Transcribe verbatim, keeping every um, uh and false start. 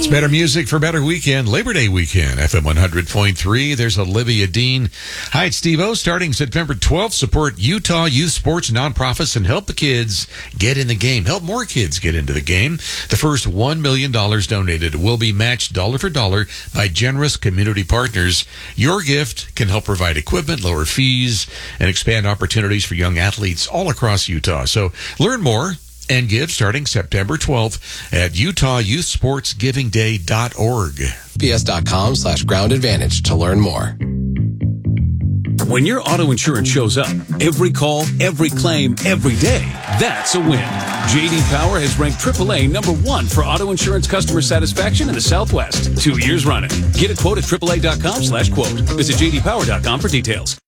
It's better music for better weekend, Labor Day weekend, F M one hundred point three. There's Olivia Dean. Hi, it's Steve-O. Starting September twelfth, support Utah youth sports nonprofits and help the kids get in the game. Help more kids get into the game. The first one million dollars donated will be matched dollar for dollar by generous community partners. Your gift can help provide equipment, lower fees, and expand opportunities for young athletes all across Utah. So learn more and give starting September twelfth at utah youth sports giving day dot org. ps.com slash ground advantage to learn more. When your auto insurance shows up, every call, every claim, every day, that's a win. J D Power has ranked triple A number one for auto insurance customer satisfaction in the Southwest, two years running. Get a quote at triple A dot com slash quote. Visit j d power dot com for details.